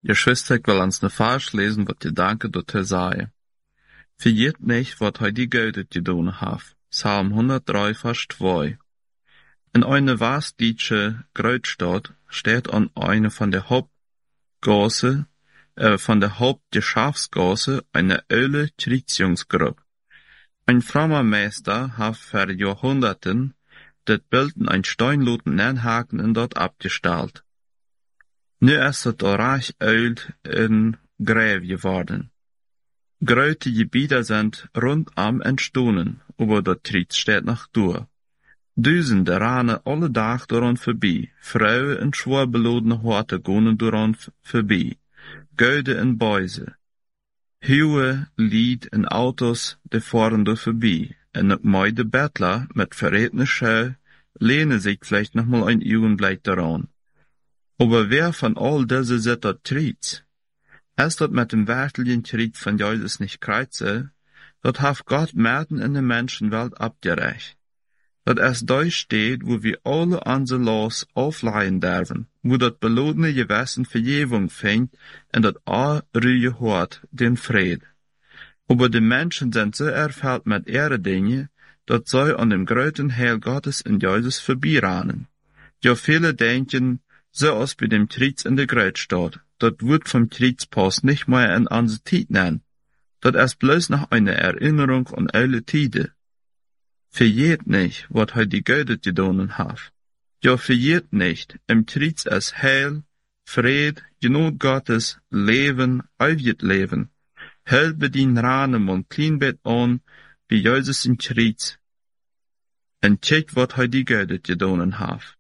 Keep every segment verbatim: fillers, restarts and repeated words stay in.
Geschwister, ich will ans ne Vers lesen, wat je danke dort sei. Vergeet nicht, wat hij die Geld gedaan heeft. Psalm honderddrei, Vers zwei. In eine westdeutsche Großstadt steht an eine von der Hauptgasse, äh, von der Hauptgeschäftsgasse eine öle Traditionsgruppe. Ein frommer Meister hat vor Jahrhunderten das Bild in ein Steinloten Nernhaken in dort abgestellt. Nu ist het reich oud in Gräb geworden. Grote Gebiete sind rundum entstanden, aber der Tritt steht noch durch. Duizenden rennen alle Tag daran vorbei. Frauen in schwer belodene Horte gehen daran vorbei. Geude in Beuse. Hüwe Lied in Autos, die fahren da vorbei. En het meide Bettler mit verrätene Schau lehnen sich vielleicht noch mal ein Augenblick daran. Aber wer von all diese Sitter tritt? Ist dat mit dem werklichen Tritt von Jesus nicht kreuze, dat hat Gott mitten in der Menschenwelt abgerecht. Dat es da steht, wo wir alle unser Los aufleihen dürfen, wo dat belodene Gewissen Vergebung fängt und dat a Ruhe hat, den Fried. Aber die Menschen sind so erfüllt mit ihre Dinge, dat sie an dem größten Heil Gottes in Jesus vorbeirennen. Ja, viele denken, so als bei dem Tritt in der Großstadt, dat wird vom Trittspass nicht mehr in unsere Zeit nennen. Dat ist bloß noch eine Erinnerung an alle Tide. Vergeet nicht, wat hij die Götter gedonen hat. Ja, vergeet nicht, im Tritts ist Heil, Fried, Genot Gottes, Leben, ewiges Leben. Heil bedien Ranem und Kleinbett an, wie Jesus in Tritts. Und check, wat hij die Götter gedonen hat.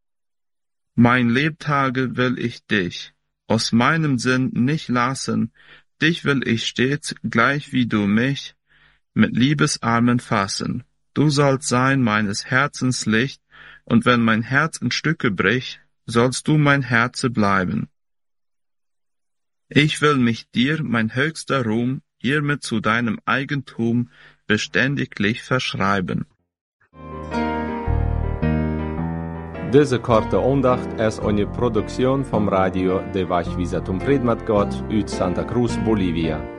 Mein Lebtage will ich dich aus meinem Sinn nicht lassen, dich will ich stets, gleich wie du mich, mit Liebesarmen fassen. Du sollst sein meines Herzens Licht, und wenn mein Herz in Stücke bricht, sollst du mein Herze bleiben. Ich will mich dir, mein höchster Ruhm, hiermit zu deinem Eigentum beständiglich verschreiben. Deze korte aandacht is een productie vom Radio de Wachwisatum Predmat Gott uit Santa Cruz, Bolivia.